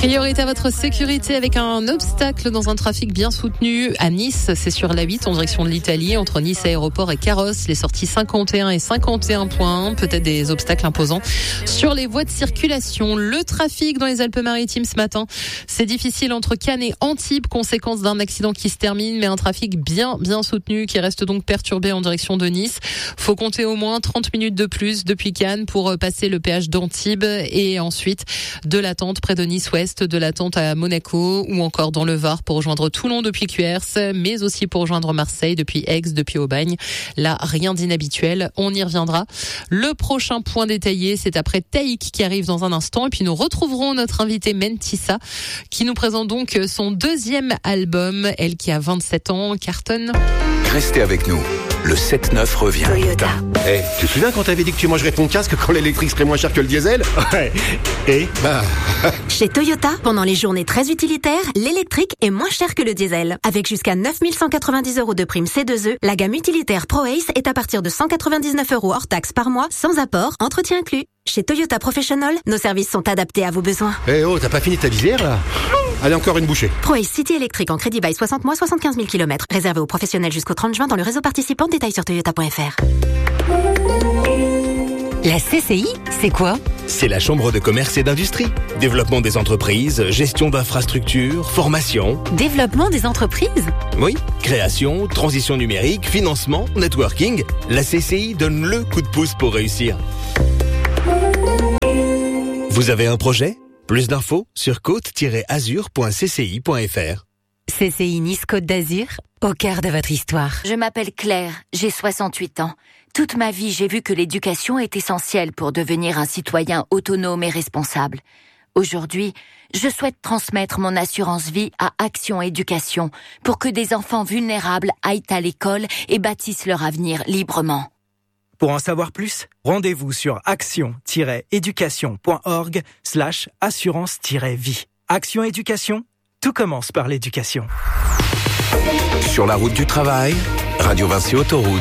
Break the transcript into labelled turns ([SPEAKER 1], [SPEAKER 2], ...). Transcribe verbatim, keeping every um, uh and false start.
[SPEAKER 1] Priorité à votre sécurité avec un obstacle dans un trafic bien soutenu à Nice. C'est sur l'A huit en direction de l'Italie, entre Nice Aéroport et Carrosse. Les sorties cinquante et un et cinquante et un point un. Peut-être des obstacles imposants sur les voies de circulation. Le trafic dans les Alpes-Maritimes ce matin, c'est difficile entre Cannes et Antibes, conséquence d'un accident qui se termine, mais un trafic bien, bien soutenu qui reste donc perturbé en direction de Nice. Faut compter au moins trente minutes de plus depuis Cannes pour passer le péage d'Antibes et ensuite de l'attente près de Nice-Ouest, de l'attente à Monaco ou encore dans le Var pour rejoindre Toulon depuis Cuers, mais aussi pour rejoindre Marseille depuis Aix, depuis Aubagne. Là, rien d'inhabituel, on y reviendra. Le prochain point détaillé, c'est après Taïk qui arrive dans un instant et puis nous retrouverons notre invitée Mentissa qui nous présente donc son deuxième album, elle qui a vingt-sept ans, cartonne.
[SPEAKER 2] Restez avec nous, le sept neuf revient.
[SPEAKER 3] Toyota.
[SPEAKER 4] Eh, hey, tu te souviens quand t'avais dit que tu mangerais ton casque quand l'électrique serait moins cher que le diesel?
[SPEAKER 5] Ouais. Et
[SPEAKER 4] bah...
[SPEAKER 3] Chez Toyota, pendant les journées très utilitaires, l'électrique est moins cher que le diesel. Avec jusqu'à neuf mille cent quatre-vingt-dix euros de prime C deux E, la gamme utilitaire ProAce est à partir de cent quatre-vingt-dix-neuf euros hors taxe par mois, sans apport, entretien inclus. Chez Toyota Professional, nos services sont adaptés à vos besoins.
[SPEAKER 4] Eh hey oh, t'as pas fini ta visière là? Allez, encore une bouchée.
[SPEAKER 3] ProAce City électrique en crédit bail soixante mois, soixante-quinze mille kilomètres. Réservé aux professionnels jusqu'au trente juin dans le réseau participant. Détails sur toyota point f r.
[SPEAKER 6] La C C I, c'est quoi?
[SPEAKER 7] C'est la Chambre de commerce et d'industrie. Développement des entreprises, gestion d'infrastructures, formation.
[SPEAKER 6] Développement des entreprises?
[SPEAKER 7] Oui, création, transition numérique, financement, networking. La C C I donne le coup de pouce pour réussir. Vous avez un projet? Plus d'infos sur côte tiret azur point c c i point f r.
[SPEAKER 6] C C I Nice Côte d'Azur, au cœur de votre histoire.
[SPEAKER 8] Je m'appelle Claire, j'ai soixante-huit ans. Toute ma vie, j'ai vu que l'éducation est essentielle pour devenir un citoyen autonome et responsable. Aujourd'hui, je souhaite transmettre mon assurance vie à Action Éducation pour que des enfants vulnérables aillent à l'école et bâtissent leur avenir librement.
[SPEAKER 5] Pour en savoir plus, rendez-vous sur action-éducation.org slash assurance-vie. Action Éducation, tout commence par l'éducation.
[SPEAKER 2] Sur la route du travail, Radio Vinci Autoroute.